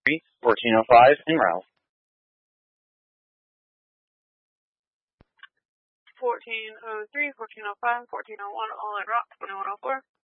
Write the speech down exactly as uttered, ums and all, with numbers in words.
three, fourteen oh five en route. fourteen oh three, fourteen oh five, fourteen oh one, all en route, twenty-one oh four.